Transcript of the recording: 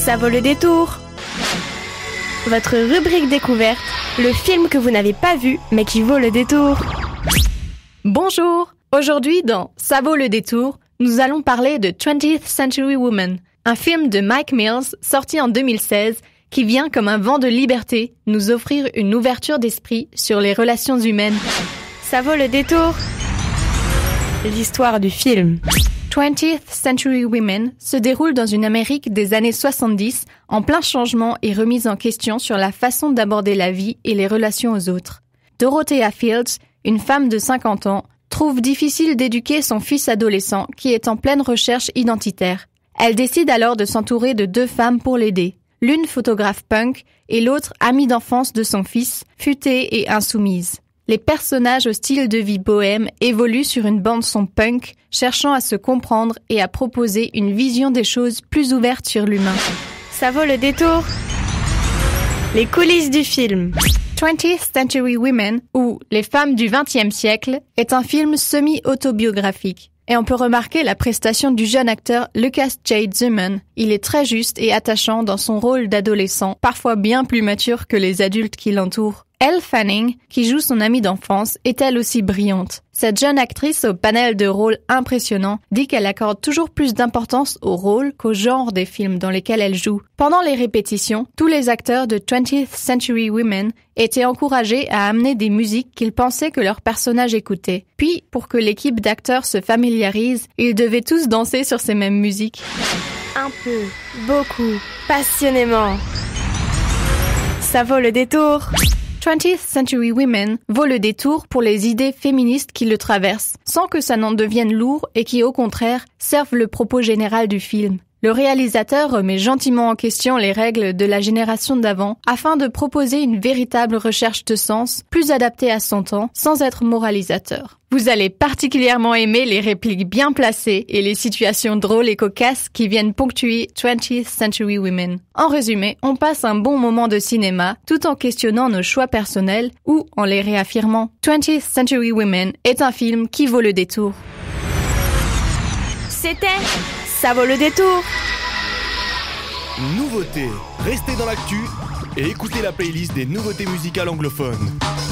Ça vaut le détour. Votre rubrique découverte, le film que vous n'avez pas vu mais qui vaut le détour. Bonjour. Aujourd'hui dans Ça vaut le détour, nous allons parler de 20th Century Woman, un film de Mike Mills sorti en 2016 qui vient comme un vent de liberté nous offrir une ouverture d'esprit sur les relations humaines. Ça vaut le détour. L'histoire du film. 20th Century Women se déroule dans une Amérique des années 70, en plein changement et remise en question sur la façon d'aborder la vie et les relations aux autres. Dorothea Fields, une femme de 50 ans, trouve difficile d'éduquer son fils adolescent qui est en pleine recherche identitaire. Elle décide alors de s'entourer de 2 femmes pour l'aider. L'une photographe punk et l'autre amie d'enfance de son fils, futée et insoumise. Les personnages au style de vie bohème évoluent sur une bande-son punk, cherchant à se comprendre et à proposer une vision des choses plus ouverte sur l'humain. Ça vaut le détour. Les coulisses du film. 20th Century Women, ou Les femmes du XXe siècle, est un film semi-autobiographique. Et on peut remarquer la prestation du jeune acteur Lucas J. Zimmerman. Il est très juste et attachant dans son rôle d'adolescent, parfois bien plus mature que les adultes qui l'entourent. Elle Fanning, qui joue son amie d'enfance, est elle aussi brillante. Cette jeune actrice au panel de rôles impressionnant dit qu'elle accorde toujours plus d'importance au rôle qu'au genre des films dans lesquels elle joue. Pendant les répétitions, tous les acteurs de 20th Century Women étaient encouragés à amener des musiques qu'ils pensaient que leurs personnages écoutaient. Puis, pour que l'équipe d'acteurs se familiarise, ils devaient tous danser sur ces mêmes musiques. Un peu, beaucoup, passionnément. Ça vaut le détour. 20th Century Women vaut le détour pour les idées féministes qui le traversent, sans que ça n'en devienne lourd et qui, au contraire, servent le propos général du film. Le réalisateur remet gentiment en question les règles de la génération d'avant afin de proposer une véritable recherche de sens, plus adaptée à son temps, sans être moralisateur. Vous allez particulièrement aimer les répliques bien placées et les situations drôles et cocasses qui viennent ponctuer 20th Century Women. En résumé, on passe un bon moment de cinéma tout en questionnant nos choix personnels ou en les réaffirmant. 20th Century Women est un film qui vaut le détour. C'était Ça vaut le détour. Nouveautés. Restez dans l'actu et écoutez la playlist des nouveautés musicales anglophones.